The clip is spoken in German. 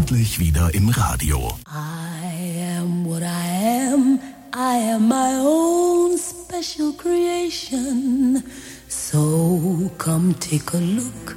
endlich wieder im Radio. I am what I am. I am my own special creation. So come take a look